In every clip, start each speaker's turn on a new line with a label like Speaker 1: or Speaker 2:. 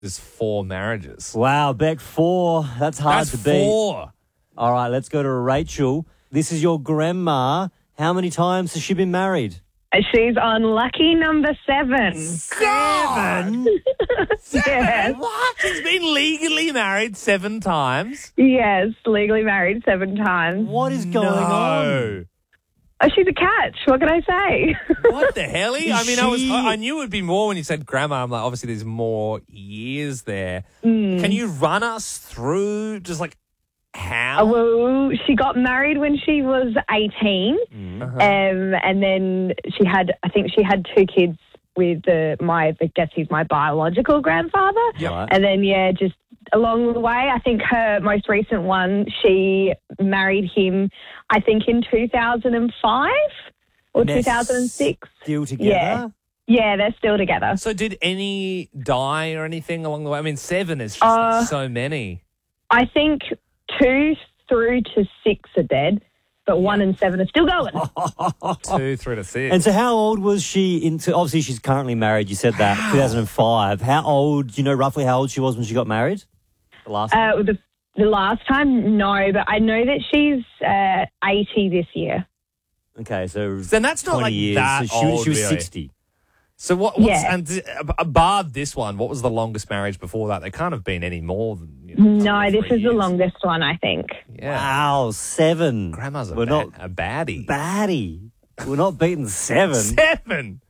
Speaker 1: There's 4 marriages.
Speaker 2: Wow, Beck, 4. That's hard to beat.
Speaker 1: 4.
Speaker 2: All right, let's go to Rachel. This is your grandma. How many times has she been married?
Speaker 3: She's on lucky number 7.
Speaker 2: 7?
Speaker 3: Yes.
Speaker 1: What? She's been legally married 7 times?
Speaker 3: Yes, legally married 7 times.
Speaker 2: What is going on?
Speaker 3: Oh, she's a catch. What can I say?
Speaker 1: What the hell? I mean,
Speaker 2: She-
Speaker 1: I knew it would be more when you said grandma. I'm like, obviously there's more years there.
Speaker 3: Mm.
Speaker 1: Can you run us through just like how?
Speaker 3: Well, she got married when she was 18, and then I think she had 2 kids with I guess he's my biological grandfather.
Speaker 2: Right.
Speaker 3: And then, just along the way, I think her most recent one, she married him, I think in 2005 or
Speaker 2: They're
Speaker 3: 2006.
Speaker 2: Still together?
Speaker 3: Yeah. Yeah, they're still together.
Speaker 1: So did any die or anything along the way? I mean, 7 is just like so many.
Speaker 3: I think 2 through to 6 are dead, but 1 and 7 are still going.
Speaker 1: 2 through to 6.
Speaker 2: And so how old was she obviously she's currently married, you said that, 2005. How old, do you know roughly how old she was when she got married? The last time?
Speaker 3: The last time, no, but I know that she's 80 this year.
Speaker 2: Okay, so
Speaker 1: Then that's not
Speaker 2: 20
Speaker 1: like
Speaker 2: years.
Speaker 1: that
Speaker 2: so
Speaker 1: old,
Speaker 2: she was
Speaker 1: really.
Speaker 2: 60.
Speaker 1: So what's
Speaker 3: Yeah.
Speaker 1: and bar this one? What was the longest marriage before that? They can't have been any more than.
Speaker 3: No, this
Speaker 1: 3
Speaker 3: is the
Speaker 1: years.
Speaker 3: longest one, I think.
Speaker 1: Yeah,
Speaker 2: Wow, 7.
Speaker 1: grandma's
Speaker 2: We're not
Speaker 1: a baddie.
Speaker 2: baddie. We're not beating 7.
Speaker 1: 7.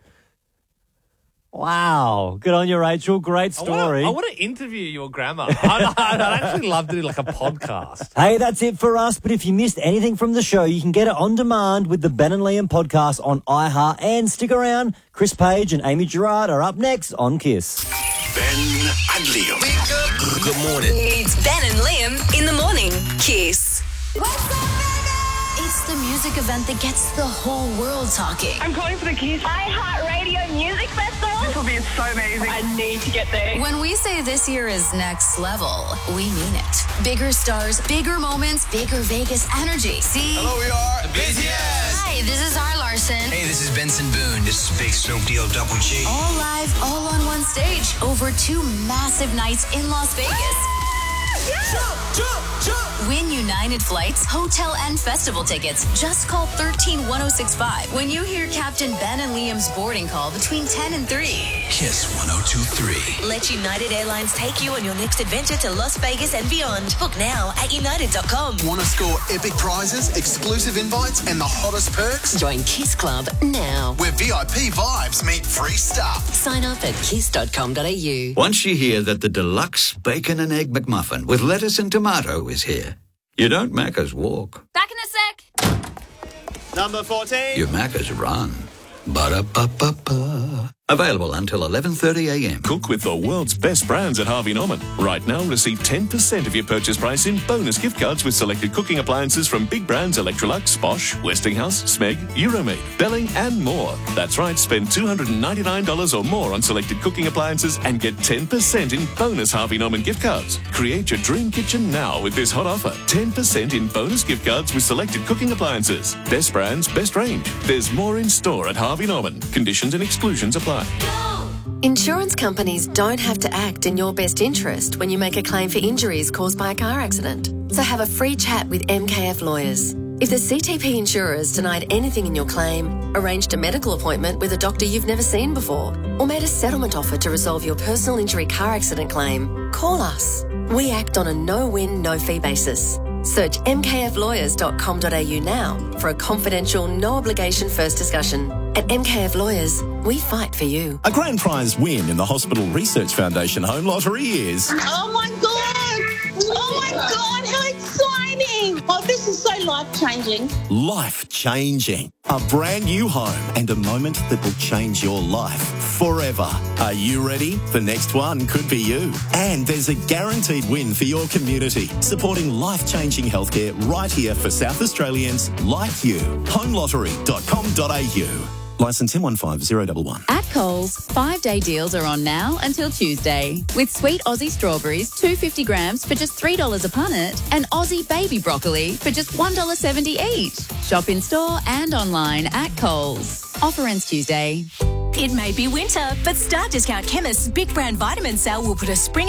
Speaker 2: Wow. Good on you, Rachel. Great story.
Speaker 1: I want to interview your grandma. I'd actually love to do like a podcast.
Speaker 2: Hey, that's it for us. But if you missed anything from the show, you can get it on demand with the Ben and Liam podcast on iHeart. And stick around. Chris Page and Amy Gerard are up next on Kiss.
Speaker 4: Ben and Liam. Good morning.
Speaker 5: It's Ben and Liam in the morning. Kiss.
Speaker 6: It's the music event that gets the whole world talking.
Speaker 3: I'm calling for the Kiss iHeartRadio Music Festival. This will be so amazing. I need to get there.
Speaker 6: When we say this year is next level, we mean it. Bigger stars, bigger moments, bigger Vegas energy. See?
Speaker 4: Hello, we are the BTS.
Speaker 6: Hi, this is R. Larson.
Speaker 7: Hey, this is Benson Boone. This is Big Snoop Deal Double G.
Speaker 6: All live, all on one stage, over 2 massive nights in Las Vegas. Win United Flights, hotel, and festival tickets. Just call 131065 when you hear Captain Ben and Liam's boarding call between 10 and 3.
Speaker 4: Kiss 102.3.
Speaker 5: Let United Airlines take you on your next adventure to Las Vegas and beyond. Book now at united.com.
Speaker 4: Want to score epic prizes, exclusive invites, and the hottest perks?
Speaker 5: Join Kiss Club now.
Speaker 4: Where VIP vibes meet free stuff.
Speaker 5: Sign up at kiss.com.au.
Speaker 8: Once you hear that the deluxe bacon and egg McMuffin with lettuce and tomato is here, you don't Macca's walk.
Speaker 6: Back in a sec.
Speaker 9: Number 14.
Speaker 8: You Macca's run. Ba-da-ba-ba-ba. Available until 11:30 a.m.
Speaker 10: Cook with the world's best brands at Harvey Norman. Right now, receive 10% of your purchase price in bonus gift cards with selected cooking appliances from big brands Electrolux, Bosch, Westinghouse, Smeg, Euromade, Belling, and more. That's right, spend $299 or more on selected cooking appliances and get 10% in bonus Harvey Norman gift cards. Create your dream kitchen now with this hot offer. 10% in bonus gift cards with selected cooking appliances. Best brands, best range. There's more in store at Harvey Norman. Conditions and exclusions apply.
Speaker 5: Insurance companies don't have to act in your best interest when you make a claim for injuries caused by a car accident. So have a free chat with MKF Lawyers. If the CTP insurers denied anything in your claim, arranged a medical appointment with a doctor you've never seen before, or made a settlement offer to resolve your personal injury car accident claim, call us. We act on a no-win, no-fee basis. Search mkflawyers.com.au now for a confidential, no-obligation first discussion. At MKF Lawyers, we fight for you.
Speaker 11: A grand prize win in the Hospital Research Foundation Home Lottery is...
Speaker 12: Oh my God! Oh my God, how exciting! Oh, this is so life-changing.
Speaker 11: Life-changing. A brand new home and a moment that will change your life forever. Are you ready? The next one could be you. And there's a guaranteed win for your community, supporting life-changing healthcare right here for South Australians like you. homelottery.com.au. Licence M150111.
Speaker 13: At Coles, 5-day deals are on now until Tuesday. With sweet Aussie strawberries, 250 grams for just $3 a punnet, and Aussie baby broccoli for just $1.70 each. Shop in store and online at Coles. Offer ends Tuesday.
Speaker 9: It may be winter, but Star Discount Chemist's Big Brand Vitamin Sale will put a spring